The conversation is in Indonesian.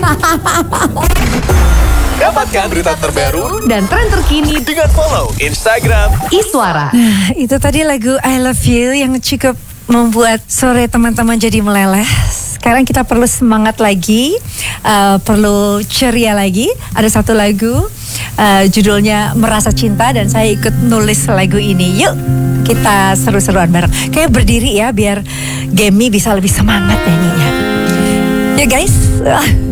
Dapatkan berita terbaru dan tren terkini dengan follow Instagram Iswara. Nah, itu tadi lagu I Love You yang cukup membuat sore teman-teman jadi meleleh. Sekarang kita perlu semangat lagi, perlu ceria lagi. Ada satu lagu, judulnya Merasa Cinta, dan saya ikut nulis lagu ini. Yuk, kita seru-seruan bareng. Kayak berdiri ya, biar Gemi bisa lebih semangat nyanyinya. Yuk guys.